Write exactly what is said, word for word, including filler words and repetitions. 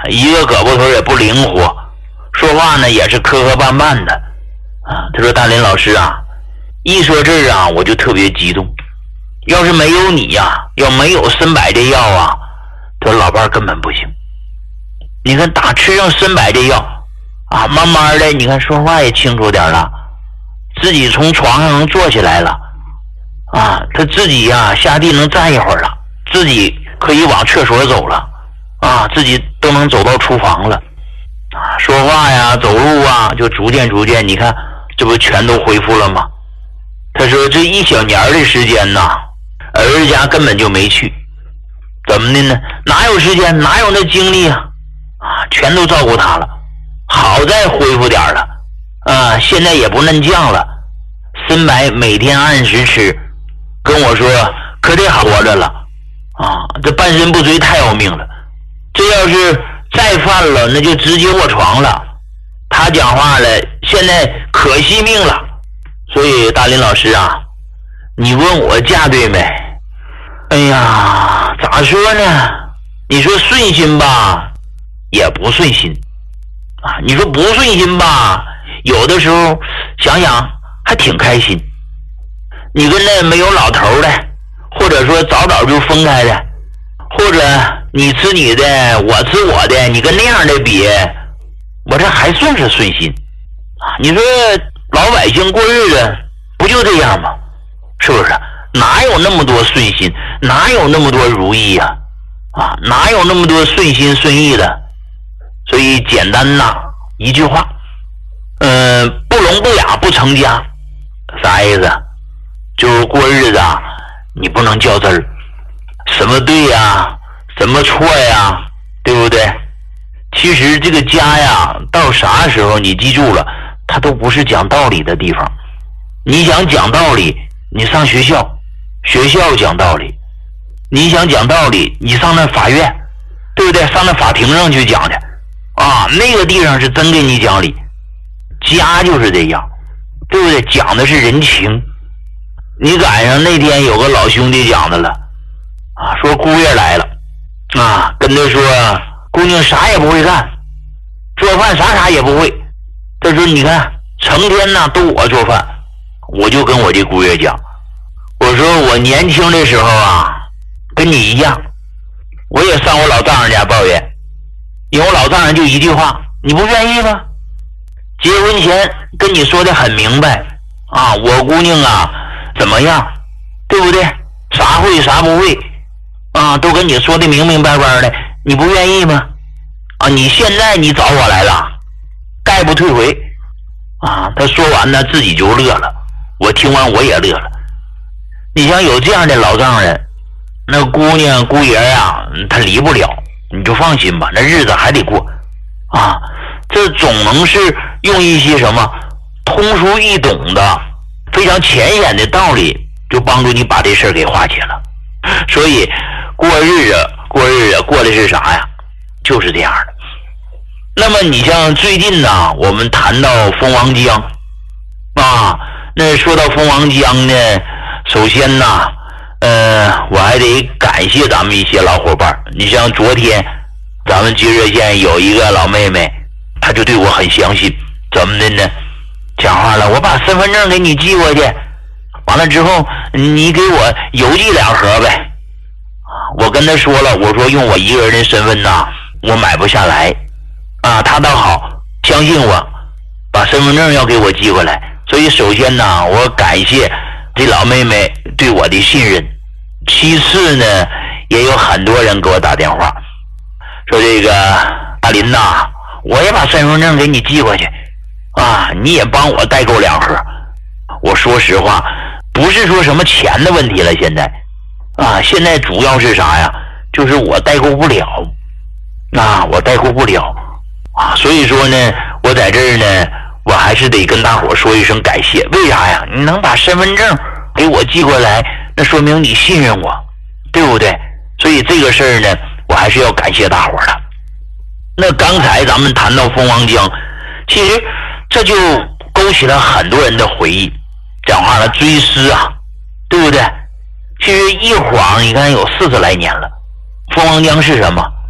一个胳膊腿也不灵活，说话呢也是磕磕绊绊的啊。他说大林老师啊，一说这儿啊我就特别激动，要是没有你呀、啊，要没有参柏这药啊，他说老伴根本不行。你看打吃上参柏这药啊，慢慢的你看说话也清楚点了，自己从床上能坐起来了啊，他自己呀、啊、下地能站一会儿了，自己可以往厕所走了啊，自己都能走到厨房了啊，说话呀走路啊就逐渐逐渐，你看这不全都恢复了吗？他说这一小年的时间呐，儿家根本就没去，怎么的呢？哪有时间，哪有那精力啊？啊，全都照顾他了。好在恢复点了，啊，现在也不嫩犟了。参柏每天按时吃，跟我说可得好活着了。啊，这半身不遂太要命了，这要是再犯了，那就直接卧床了。他讲话了，现在可惜命了。所以大林老师啊，你问我嫁对没？哎呀，咋说呢？你说顺心吧，也不顺心啊；你说不顺心吧，有的时候想想还挺开心。你跟那没有老头的，或者说早早就分开的，或者你吃你的，我吃我的，你跟那样的比，我这还算是顺心啊。你说老百姓过日子不就这样吗？是不是？哪有那么多顺心，哪有那么多如意呀、啊？啊，哪有那么多顺心顺意的？所以简单呐，一句话，嗯、呃，不聋不哑不成家，啥意思？就是过日子啊，你不能较真儿，什么对呀，什么错呀，对不对？其实这个家呀，到啥时候你记住了，它都不是讲道理的地方。你想讲道理，你上学校，学校讲道理；你想讲道理，你上那法院，对不对？上那法庭上去讲去啊，那个地方是真给你讲理。家就是这样，对不对？讲的是人情。你赶上那天有个老兄弟讲的了啊，说姑爷来了啊，跟他说姑娘啥也不会干，做饭啥啥也不会。他说你看成天呢都我做饭。我就跟我这姑爷讲，我说我年轻的时候啊，跟你一样，我也上我老丈人家抱怨，因为我老丈人就一句话，你不愿意吗？结婚前跟你说的很明白啊，我姑娘啊怎么样，对不对？啥会啥不会啊，都跟你说的明明白白的，你不愿意吗？啊，你现在你找我来了，概不退回啊。他说完呢，自己就乐了。我听完我也乐了。你想有这样的老丈人，那姑娘姑爷啊，他离不了，你就放心吧，那日子还得过啊。这总能是用一些什么通俗易懂的非常浅显的道理，就帮助你把这事儿给化解了。所以过日子过日子过的是啥呀？就是这样的。那么你像最近呢，我们谈到蜂王浆啊，那说到蜂王浆呢，首先呢，呃，我还得感谢咱们一些老伙伴。你像昨天咱们金热县有一个老妹妹，她就对我很相信，怎么的呢？讲话了，我把身份证给你寄过去，完了之后你给我邮寄两盒呗。我跟她说了，我说用我一个人的身份呐，我买不下来啊。她倒好，相信我，把身份证要给我寄过来。所以首先呢，我感谢这老妹妹对我的信任。其次呢，也有很多人给我打电话说，这个大林呐，我也把身份证给你寄过去啊，你也帮我代购两盒。我说实话，不是说什么钱的问题了，现在啊，现在主要是啥呀？就是我代购不了啊，我代购不了啊，所以说呢，我在这儿呢，我还是得跟大伙说一声感谢。为啥呀？你能把身份证给我寄过来，那说明你信任我，对不对？所以这个事儿呢，我还是要感谢大伙的。那刚才咱们谈到蜂王浆，其实这就勾起了很多人的回忆，讲话了追思啊，对不对？其实一晃你看有四十来年了。蜂王浆是什么？